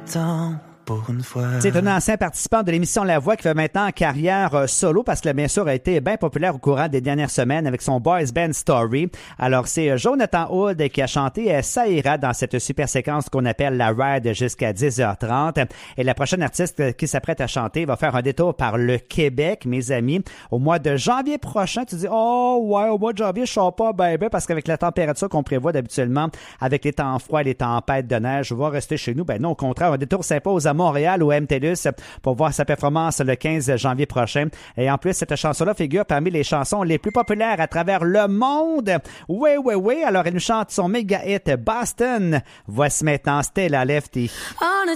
temps. C'est un ancien participant de l'émission La Voix qui fait maintenant carrière solo parce qu'il a bien sûr été bien populaire au courant des dernières semaines avec son boys band Story. Alors c'est Jonathan Hood qui a chanté Ça ira dans cette super séquence qu'on appelle la ride jusqu'à 10h30. Et la prochaine artiste qui s'apprête à chanter va faire un détour par le Québec, mes amis, au mois de janvier prochain. Tu dis oh ouais, au mois de janvier je chante pas ben parce qu'avec la température qu'on prévoit d'habituellement avec les temps froids et les tempêtes de neige, je vais rester chez nous. Ben non, au contraire, un détour s'impose à Montréal au MTLUS pour voir sa performance le 15 janvier prochain. Et en plus, cette chanson-là figure parmi les chansons les plus populaires à travers le monde. Oui. Alors, elle nous chante son méga hit Boston. Voici maintenant Stella Lefty. On a